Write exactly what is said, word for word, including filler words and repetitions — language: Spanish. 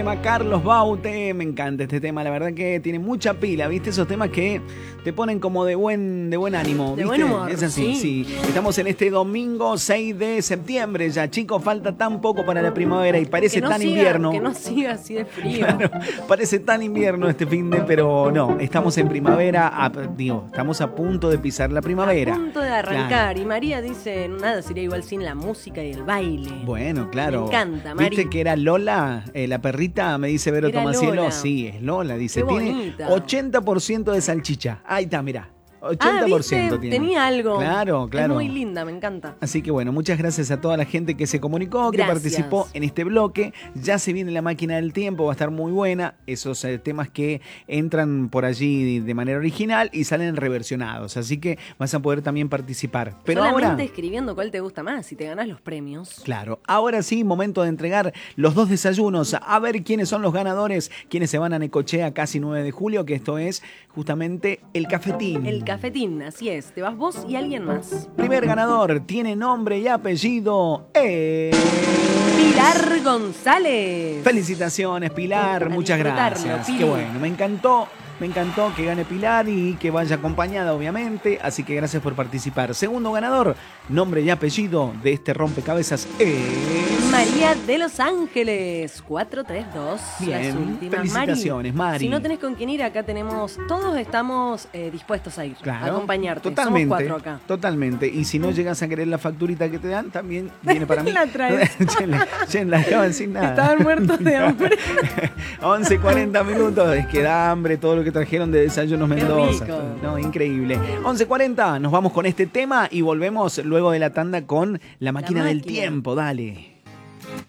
Carlos Baute, me encanta este tema, la verdad que tiene mucha pila, ¿viste? Esos temas que te ponen como de buen, de buen ánimo, ¿viste? De buen humor, es así, sí. sí. Estamos en este domingo seis de septiembre ya, chicos, falta tan poco para la primavera y parece no tan siga, invierno. Que no siga así de frío. Claro, parece tan invierno este fin de, pero no, estamos en primavera, a, digo, estamos a punto de pisar la primavera. A punto de arrancar, claro. Y María dice, nada sería igual sin la música y el baile. Bueno, claro. Me encanta, María. ¿Viste que era Lola, eh, la perrita? Me dice Vero Era Tomacielo. Lola. Sí, es Lola, dice. Qué tiene bonita. ochenta por ciento de salchicha. Ahí está, mirá. ochenta por ciento ah, ¿viste? tiene. Tenía algo. Claro, claro. Es muy linda, me encanta. Así que bueno, muchas gracias a toda la gente que se comunicó, Gracias. que participó en este bloque. Ya se viene la máquina del tiempo, va a estar muy buena. Esos eh, temas que entran por allí de manera original y salen reversionados. Así que vas a poder también participar. Pero Solamente ahora, escribiendo cuál te gusta más, si te ganás los premios. claro, ahora sí, momento de entregar los dos desayunos. A ver quiénes son los ganadores, quiénes se van a Necochea casi nueve de julio, que esto es justamente el cafetín. El cafetín, así es. Te vas vos y alguien más. Primer ganador, tiene nombre y apellido. Eh... Pilar González. Felicitaciones, Pilar, A muchas disfrutarlo, gracias. Pili. Qué bueno, me encantó. Me encantó que gane Pilar y que vaya acompañada, obviamente. Así que gracias por participar. Segundo ganador, nombre y apellido de este rompecabezas es... María de Los Ángeles, cuatro tres dos. Bien, las últimas. felicitaciones, Mari. Si no tenés con quién ir, acá tenemos, todos estamos eh, dispuestos a ir, Claro, a acompañarte. totalmente, Somos cuatro acá. Totalmente. Y si no llegas a querer la facturita que te dan, también viene para mí. La traes. la, la dejaban sin nada. Estaban muertos de hambre. once cuarenta minutos, es que da hambre todo lo que trajeron de Desayunos Qué Mendoza. rico. No, increíble. once cuarenta, nos vamos con este tema y volvemos luego de la tanda con la máquina, La del máquina. tiempo. Dale.